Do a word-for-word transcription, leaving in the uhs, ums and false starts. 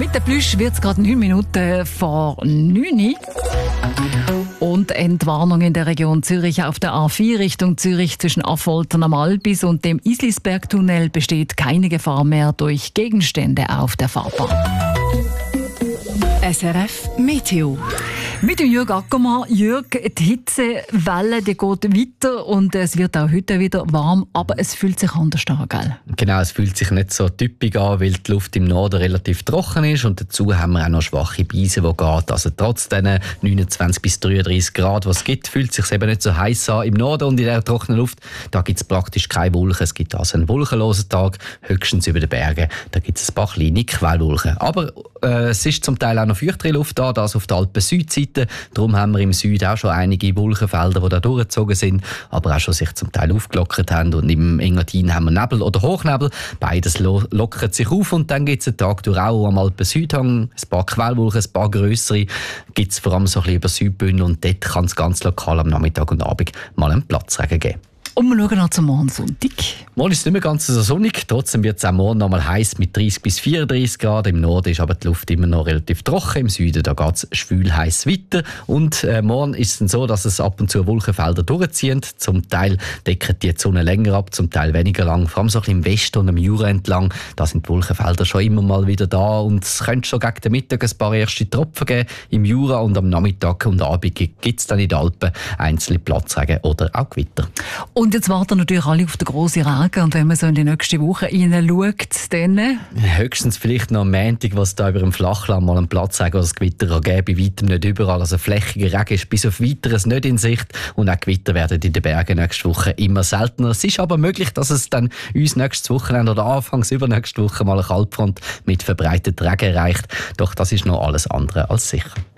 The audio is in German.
Mit Plüsch wird es gerade neun Minuten vor neun. Und Entwarnung in der Region Zürich auf der A vier Richtung Zürich zwischen Affoltern am Albis und dem Islisbergtunnel besteht keine Gefahr mehr durch Gegenstände auf der Fahrbahn. S R F Meteo. Mit dem Jürg Ackermann. Jürg, die Hitzewelle die geht weiter und es wird auch heute wieder warm, aber es fühlt sich anders an, gell? Genau, es fühlt sich nicht so typisch an, weil die Luft im Norden relativ trocken ist und dazu haben wir auch noch schwache Breise, die geht. Also trotz diesen neunundzwanzig bis dreiunddreißig Grad, was es gibt, fühlt es sich eben nicht so heiß an im Norden und in der trockenen Luft. Da gibt es praktisch keine Wolken. Es gibt also einen wolkenlosen Tag, höchstens über den Bergen. Da gibt es ein paar kleine Quellwolken. Aber äh, es ist zum Teil auch noch feuchtere Luft da, das auf der Alpen-Südseite. Darum haben wir im Süden auch schon einige Wolkenfelder, die da durchgezogen sind, aber auch schon sich zum Teil aufgelockert haben. Und im Engadin haben wir Nebel oder Hochnebel. Beides lo- lockert sich auf und dann gibt es einen Tag durch auch am Alpen-Südhang. Ein paar Quellwolken, ein paar grössere. Gibt es vor allem so ein bisschen über Südbündel und dort kann es ganz lokal am Nachmittag und Abend mal einen Platzregen geben. Und wir schauen noch zum Morgensonntag. Morgen ist es nicht mehr ganz so sonnig, trotzdem wird es auch morgen noch mal heiß mit dreißig bis vierunddreißig Grad. Im Norden ist aber die Luft immer noch relativ trocken, im Süden da geht es schwül heiß weiter. Und äh, morgen ist es dann so, dass es ab und zu Wolkenfelder durchziehen. Zum Teil decken die Sonne länger ab, zum Teil weniger lang. Vor allem so ein bisschen im Westen und am Jura entlang, da sind die Wolkenfelder schon immer mal wieder da. Und es könnte schon gegen den Mittag ein paar erste Tropfen geben im Jura und am Nachmittag und Abend gibt es dann in den Alpen einzelne Platzregen oder auch Gewitter. Und jetzt warten natürlich alle auf den grossen Regen. Und wenn man so in die nächste Woche hineinschaut, dann... Höchstens vielleicht noch am Montag, was da über dem Flachland mal einen Platzregen oder ein Gewitter geben. Bei weitem nicht überall. Also flächiger Regen ist bis auf Weiteres nicht in Sicht. Und auch Gewitter werden in den Bergen nächste Woche immer seltener. Es ist aber möglich, dass es dann uns nächstes Wochenende oder anfangs übernächste Woche mal eine Kaltfront mit verbreitetem Regen erreicht. Doch das ist noch alles andere als sicher.